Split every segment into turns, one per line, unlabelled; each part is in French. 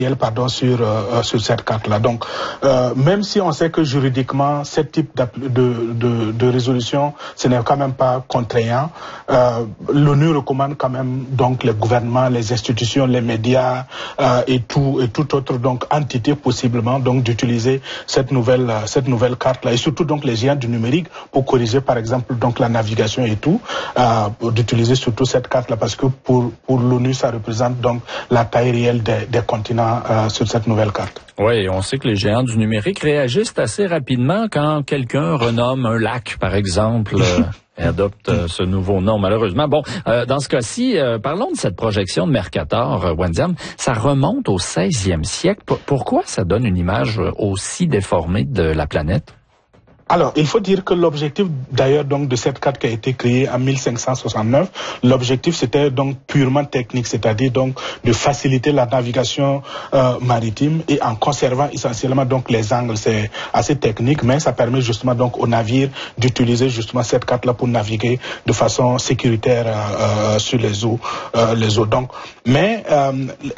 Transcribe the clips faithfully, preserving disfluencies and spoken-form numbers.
pardon sur euh, sur cette carte-là. Donc, euh, même si on sait que juridiquement, ce type de, de, de résolution, ce n'est quand même pas contraignant, euh, l'ONU recommande quand même donc les gouvernements, les institutions, les médias euh, et tout et toute autre donc entité possiblement donc d'utiliser cette nouvelle cette nouvelle carte-là et surtout donc les géants du numérique pour corriger par exemple donc la navigation et tout, euh, d'utiliser surtout cette carte-là parce que pour pour l'ONU ça représente donc la taille réelle des, des continents Euh, sur cette nouvelle carte.
Oui, on sait que les géants du numérique réagissent assez rapidement quand quelqu'un renomme un lac, par exemple, euh, et adopte euh, ce nouveau nom, malheureusement. Bon, euh, dans ce cas-ci, euh, parlons de cette projection de Mercator, euh, Wendiam. Ça remonte au seizième siècle. P- pourquoi ça donne une image aussi déformée de la planète?
Alors, il faut dire que l'objectif, d'ailleurs, donc, de cette carte qui a été créée en mille cinq cent soixante-neuf, l'objectif, c'était donc purement technique, c'est-à-dire donc de faciliter la navigation euh, maritime et en conservant essentiellement donc les angles. C'est assez technique, mais ça permet justement donc aux navires d'utiliser justement cette carte-là pour naviguer de façon sécuritaire euh, sur les eaux, euh, les eaux. Donc, mais euh,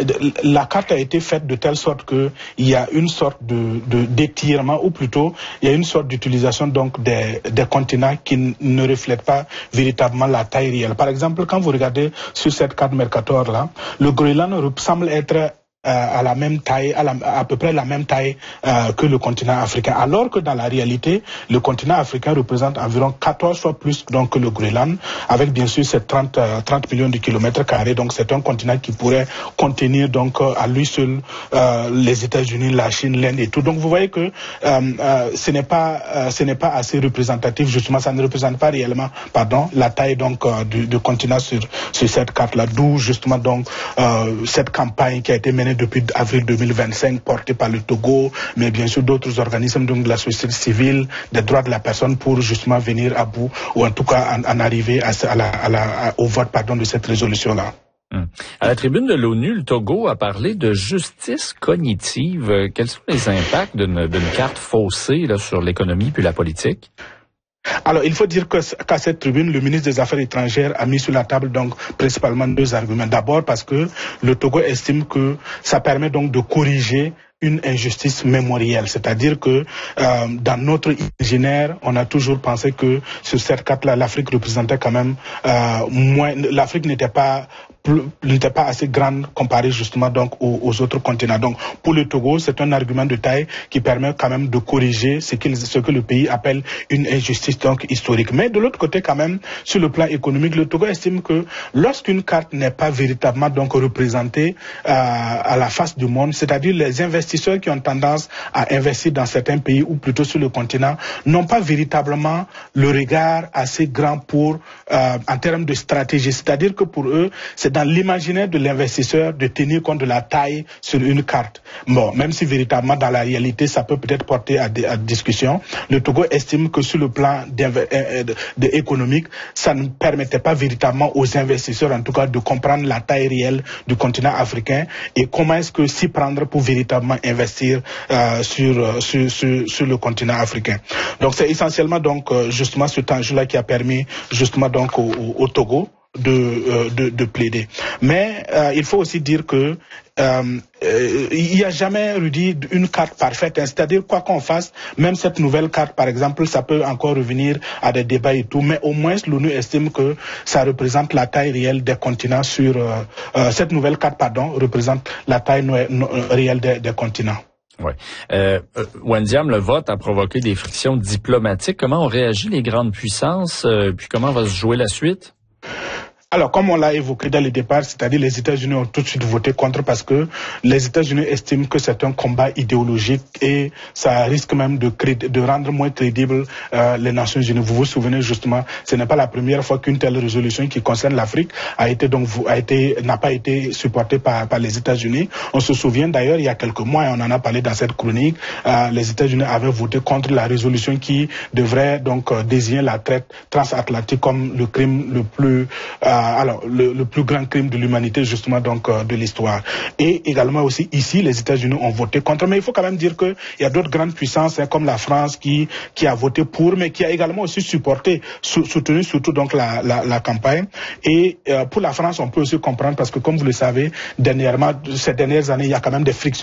la carte a été faite de telle sorte que il y a une sorte de, de d'étirement, ou plutôt il y a une sorte d'utilisation donc des, des continents qui ne reflètent pas véritablement la taille réelle. Par exemple, quand vous regardez sur cette carte Mercator là, le Groenland semble être Euh, à la même taille, à, la, à peu près la même taille euh, que le continent africain. Alors que dans la réalité, le continent africain représente environ quatorze fois plus donc que le Groenland, avec bien sûr ces trente, euh, trente millions de kilomètres carrés. Donc c'est un continent qui pourrait contenir donc euh, à lui seul euh, les États-Unis, la Chine, l'Inde et tout. Donc vous voyez que euh, euh, ce n'est pas, euh, ce n'est pas assez représentatif. Justement, ça ne représente pas réellement, pardon, la taille donc euh, du, du continent sur sur cette carte-là. D'où justement donc euh, cette campagne qui a été menée depuis avril deux mille vingt-cinq, porté par le Togo, mais bien sûr d'autres organismes donc de la société civile, des droits de la personne pour justement venir à bout, ou en tout cas en, en arriver à, à la, à la, à, au vote pardon, de cette résolution-là.
Hum. À la tribune de l'ONU, le Togo a parlé de justice cognitive. Quels sont les impacts d'une, d'une carte faussée là, sur l'économie puis la politique?
Alors, il faut dire que qu'à cette tribune, le ministre des Affaires étrangères a mis sur la table donc principalement deux arguments. D'abord parce que le Togo estime que ça permet donc de corriger une injustice mémorielle, c'est-à-dire que euh, dans notre imaginaire, on a toujours pensé que sur cette carte-là, l'Afrique représentait quand même euh, moins, l'Afrique n'était pas n'était pas assez grande comparée justement donc aux, aux autres continents. Donc pour le Togo, c'est un argument de taille qui permet quand même de corriger ce, qu'il, ce que le pays appelle une injustice donc historique. Mais de l'autre côté quand même, sur le plan économique, le Togo estime que lorsqu'une carte n'est pas véritablement donc représentée euh, à la face du monde, c'est-à-dire les investisseurs qui ont tendance à investir dans certains pays ou plutôt sur le continent n'ont pas véritablement le regard assez grand pour euh, en termes de stratégie. C'est-à-dire que pour eux, c'est dans l'imaginaire de l'investisseur de tenir compte de la taille sur une carte. Bon, même si véritablement dans la réalité, ça peut peut-être porter à, des, à discussion, le Togo estime que sur le plan de, de économique, ça ne permettait pas véritablement aux investisseurs, en tout cas, de comprendre la taille réelle du continent africain et comment est-ce que s'y prendre pour véritablement investir euh, sur, sur, sur, sur le continent africain. Donc c'est essentiellement donc justement ce enjeu-là qui a permis justement donc au, au, au Togo de, euh, de, de plaider. Mais euh, il faut aussi dire que euh, euh, il n'y a jamais, Rudy, une carte parfaite. Hein. C'est-à-dire, quoi qu'on fasse, même cette nouvelle carte, par exemple, ça peut encore revenir à des débats et tout. Mais au moins, l'ONU estime que ça représente la taille réelle des continents sur... Euh, euh, cette nouvelle carte, pardon, représente la taille no- no- réelle des, des continents.
Oui. Euh, Wendiam, le vote a provoqué des frictions diplomatiques. Comment ont réagi les grandes puissances? Euh, puis comment va se jouer la suite?
Alors, comme on l'a évoqué dès le départ, c'est-à-dire les États-Unis ont tout de suite voté contre parce que les États-Unis estiment que c'est un combat idéologique et ça risque même de, cré- de rendre moins crédibles euh, les Nations Unies. Vous vous souvenez justement, ce n'est pas la première fois qu'une telle résolution qui concerne l'Afrique a été donc a été n'a pas été supportée par, par les États-Unis. On se souvient d'ailleurs il y a quelques mois, et on en a parlé dans cette chronique, euh, les États-Unis avaient voté contre la résolution qui devrait donc euh, désigner la traite transatlantique comme le crime le plus euh, alors le, le plus grand crime de l'humanité justement donc euh, de l'histoire. Et également aussi ici, les États-Unis ont voté contre. Mais il faut quand même dire que il y a d'autres grandes puissances hein, comme la France qui qui a voté pour, mais qui a également aussi supporté, sou, soutenu surtout donc la la, la campagne. Et euh, pour la France, on peut aussi comprendre parce que comme vous le savez, dernièrement, ces dernières années, il y a quand même des frictions